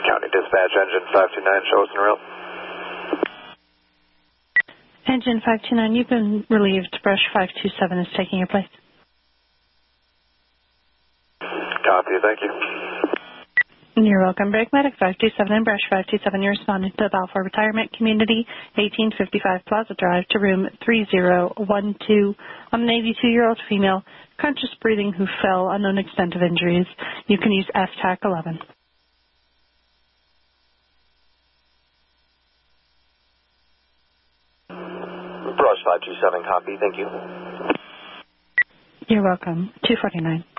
County Dispatch, Engine 529, show us en route. Engine 529, you've been relieved. Brush 527 is taking your place. Copy, thank you. You're welcome. Brake Medic 527 and Brush 527, you're responding to the Balfour Retirement Community, 1855 Plaza Drive to room 3012. I'm an 82-year-old female, conscious breathing, who fell, unknown extent of injuries. You can use FTAC 11. Brush 527, copy, thank you. You're welcome. 249.